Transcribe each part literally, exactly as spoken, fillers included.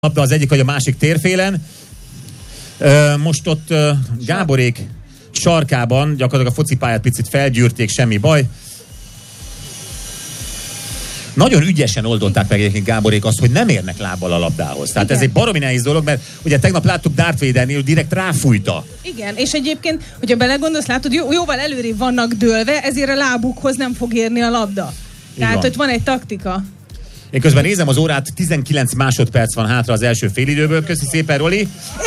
labda az egyik vagy a másik térfélen. Most ott Gáborék sarkában gyakorlatilag a focipályát picit felgyűrték, semmi baj. Nagyon ügyesen oldották meg egyébként Gáborék azt, hogy nem érnek lábbal a labdához. Tehát igen, ez egy baromi nehéz dolog, mert ugye tegnap láttuk Darth Vadernél, direkt ráfújta. Igen, és egyébként, hogyha belegondolsz, látod, jó, jóval előrébb vannak dőlve, ezért a lábukhoz nem fog érni a labda. Tehát ott van egy taktika. Én közben nézem az órát, tizenkilenc másodperc van hátra az első félidőből. Köszi szépen, Roli!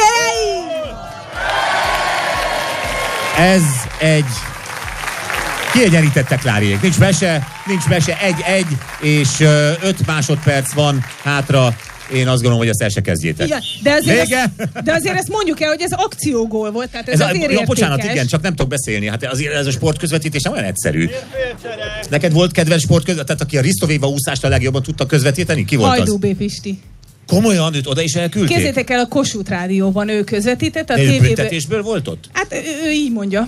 Ez egy kiegyenlítettek Kláriék. Nincs mese, nincs mese, egy-egy, és öt másodperc van hátra. Én azt gondolom, hogy ezt el se kezdjétek. Igen, de, azért ezt, de azért ezt mondjuk el, hogy ez akciógól volt, tehát ez, ez azért a, ja, bocsánat, igen, csak nem tudok beszélni. Hát azért ez a sportközvetítés nem olyan egyszerű. Neked volt kedvenc sportközvetítés, tehát aki a Ristovéva úszást a legjobban tudta közvetíteni? Ki volt az? Hajdú B. Pisti. Komolyan, őt oda is elküldték? Képzeljétek el, a Kossuth Rádióban ő közvetített. A de ő büntetésből volt ott? Hát ő, ő így mondja.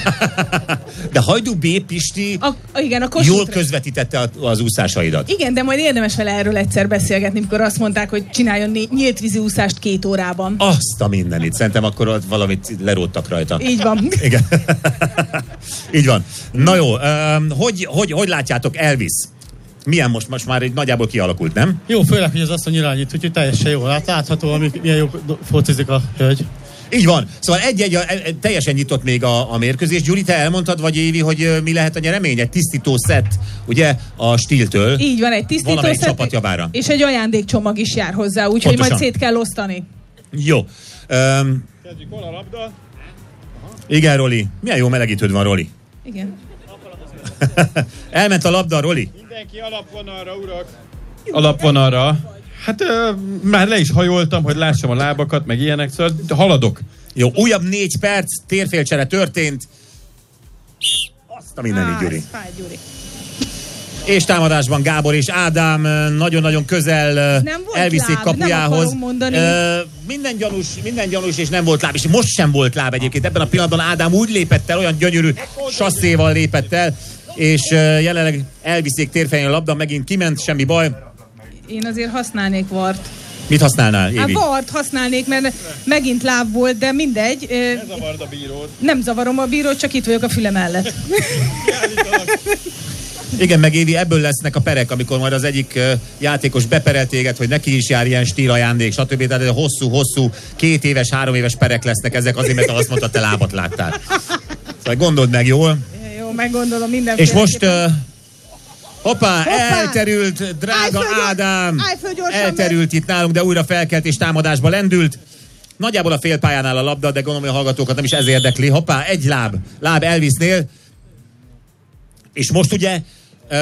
De Hajdú B. Pisti a, igen, a Kossuth jól közvetítette az úszásaidat. Igen, de majd érdemes vele erről egyszer beszélgetni, mikor azt mondták, hogy csináljon nyílt vízi úszást két órában. Azt a mindenit. Szerintem akkor ott valamit leróttak rajta. Így van. Igen. Így van. Na jó, um, hogy, hogy, hogy látjátok Elvis? Milyen most, most már egy nagyjából kialakult, nem? Jó, főleg, hogy az asszony irányít, úgyhogy teljesen jó. Hát látható, amik, milyen jó focizik a hölgy. Így van. Szóval egy-egy, teljesen nyitott még a, a mérkőzés. Gyuri, te elmondtad, vagy Évi, hogy mi lehet a nyeremény? Egy tisztító szett, ugye, a Stíltől. Így van, egy tisztító valamelyik szett, csapat javára. És egy ajándékcsomag is jár hozzá, úgyhogy majd szét kell osztani. Jó. Um, Kezdjük, hol a labda? Aha. Igen, Roli. Milyen jó melegítőd van, Roli? Igen. Elment a labda, Roli. Mindenki alapvonalra, urak. Alapvonalra. Hát ö, már le is hajoltam, hogy lássam a lábakat, meg ilyenek, szóval haladok. Jó, újabb négy perc, térfélcsere történt. Azt a mindenit, Gyuri. Fáj, Gyuri. És támadásban Gábor és Ádám nagyon-nagyon közel elviszik kapujához. Minden gyanús, minden gyanús, és nem volt láb, és most sem volt láb egyébként. Ebben a pillanatban Ádám úgy lépett el, olyan gyönyörű sasszéval lépett el, és jelenleg elviszik térfelén a labda, megint kiment, semmi baj. Én azért használnék vart. Mit használnál, Évi? Hát vart használnék, mert megint láb volt, de mindegy. Ne zavard a bírót. Nem zavarom a bírót, csak itt vagyok a füle mellett. Igen, meg Évi, ebből lesznek a perek, amikor majd az egyik uh, játékos beperel téged, hogy neki is jár ilyen stílajándék, stb. Tehát hosszú-hosszú, két éves, három éves perek lesznek ezek azért, mert azt mondta, te lábat láttál. Szóval gondold meg jól. Jó, meggondolom mindenféle. És most... Uh, hoppá, hoppá, elterült, drága föl, Ádám. Föl, elterült itt nálunk, de újra felkelt és támadásba lendült. Nagyjából a félpályánál a labda, de gondolom, hogy a hallgatókat nem is ez érdekli. Hoppá, egy láb, láb Elvisnél. És most ugye uh,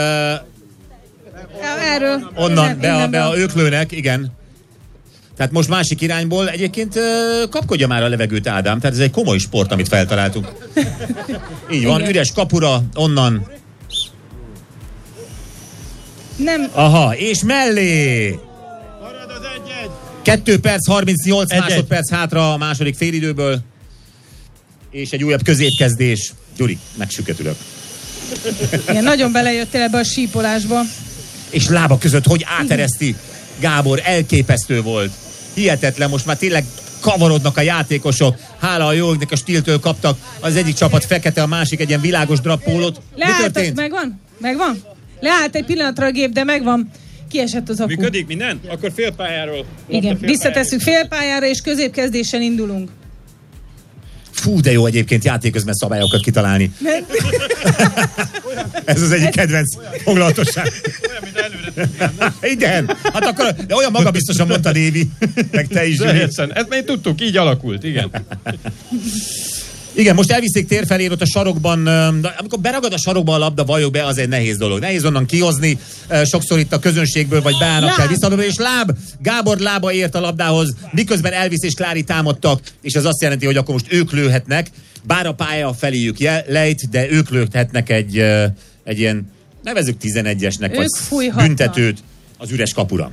erről onnan innen, be, a, innen be a öklőnek, igen. Tehát most másik irányból egyébként uh, kapkodja már a levegőt Ádám, tehát ez egy komoly sport, amit feltaláltunk. Így van, igen. Üres kapura, onnan. Nem. Aha, és mellé! Marad az egy-egy! kettő perc, harmincnyolc egy, másodperc egy. Hátra a második félidőből. És egy újabb középkezdés. Gyuri, megsüketülök. Igen, nagyon belejöttél ebbe a sípolásba. És lába között, hogy átereszti Gábor, elképesztő volt. Hihetetlen, most már tényleg kavarodnak a játékosok. Hála a jó, a Stíltől kaptak. Az egyik csapat fekete, a másik egy ilyen világos drappólót. Mi történt? Megvan? Megvan? Leállt egy pillanatra a gép, de megvan. Kiesett az akku. Működik minden? Akkor félpályáról. Igen, visszatesszük félpályára, és középkezdésen indulunk. Fú, de jó egyébként játék közben szabályokat kitalálni. Ez az egyik kedvenc foglalatosság. Olyan, mint előre tudnám. Igen, hát akkor de olyan magabiztosan mondta Évi, meg te is. Teljesen. Ezt még tudtuk, így alakult, igen. Igen, most elviszik tér felé, ott a sarokban, amikor beragad a sarokba a labda, valljuk be, az egy nehéz dolog. Nehéz onnan kihozni, sokszor itt a közönségből, vagy beállnak kell visszadobni, és láb, Gábor lába ért a labdához, miközben Elvis és Klári támadtak, és ez azt jelenti, hogy akkor most ők lőhetnek, bár a pálya feléjük lejt, de ők lőhetnek egy, egy ilyen, nevezzük tizenegyesnek, ők vagy fújhatnak büntetőt az üres kapura.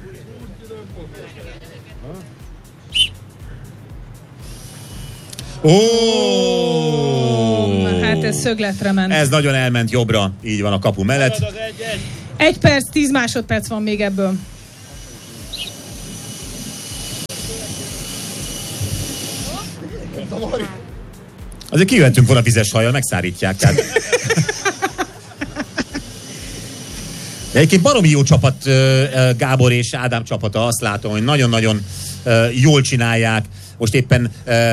Ó! Oh, hát ez szögletre ment. Ez nagyon elment jobbra, így van a kapu mellett. Egy perc, tíz másodperc van még ebből. Azért kijöttünk volna vizes hajjal, megszárítják. Tehát. De egyébként baromi jó csapat Gábor és Ádám csapata, azt látom, hogy nagyon-nagyon jól csinálják. Most éppen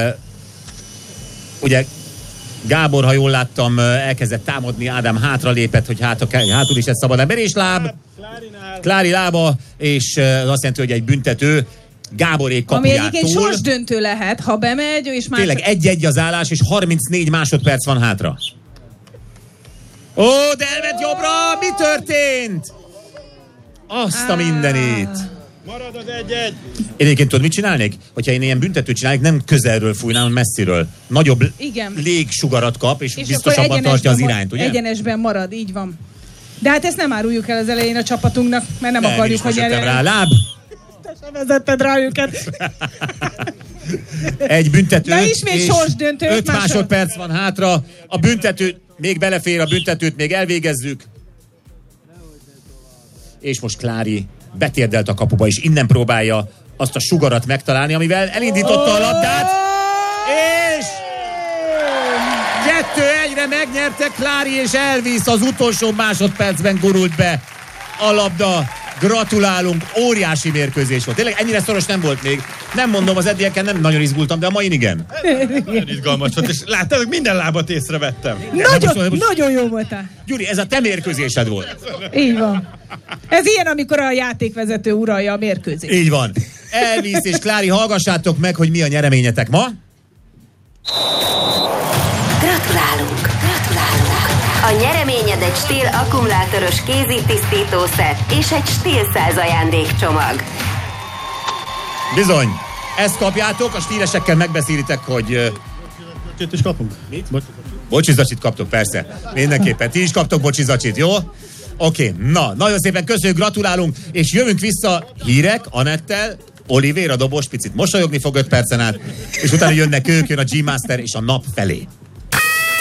ugye Gábor, ha jól láttam, elkezdett támadni, Ádám hátralépett, hogy hát, hátul is ez szabad ember, és láb, Klári lába, és az azt jelenti, hogy egy büntető Gáborék kapujától. Ami egyébként sorsdöntő lehet, ha bemegy, és már... Tényleg egy-egy az állás, és harmincnégy másodperc van hátra. Ó, de elment jobbra! Mi történt? Azt a mindenit! Marad az egy-egy! Én egyébként tudod, mit csinálnék? Hogyha én ilyen büntetőt csinálnék, nem közelről fújnám, hanem messziről. Nagyobb Igen. légsugarat kap, és, és biztosabban tartja az irányt, ugye? Egyenesben marad, így van. De hát ezt nem áruljuk el az elején a csapatunknak, mert nem, nem akarjuk, hogy nyerjen. Rá láb. Te sem vezetted rá őket. Egy büntető. Na ismét sorsdöntő. öt másodperc van hátra. A büntető még belefér, a büntetőt még elvégezzük. És most Klári betérdelt a kapuba, és innen próbálja azt a sugarat megtalálni, amivel elindította a labdát. És kettő egyre megnyerte Klári, és elvisz az utolsó másodpercben gurult be a labda. Gratulálunk, óriási mérkőzés volt. Tényleg ennyire szoros nem volt még. Nem mondom, az eddieken nem nagyon izgultam, de a mai igen. Nagyon izgalmas volt, és láttad, minden lábat észrevettem. Nagyon, most, nagyon jó voltál. Gyuri, ez a te mérkőzésed volt. Így van. Ez ilyen, amikor a játékvezető uralja a mérkőzést. Így van. Elvisz és Klári, hallgassátok meg, hogy mi a nyereményetek ma. Gratulálunk! Gratulálunk! A nyereményed egy Stihl akkumulátoros kézi tisztítószer és egy Stihl száz ajándékcsomag. Bizony, ezt kapjátok, a stílesekkel megbeszélitek, hogy... Bocsizat is kapunk. Mit? Bocsizacsit kaptok, persze. Mindenképpen. Ti is kaptok bocsizacsit, jó? Oké, okay. Na, nagyon szépen köszönjük, gratulálunk, és jövünk vissza hírek Anettel. Olivér, a dobos picit mosolyogni fog öt percen át, és utána jönnek ők, jön a G-Master és a nap felé.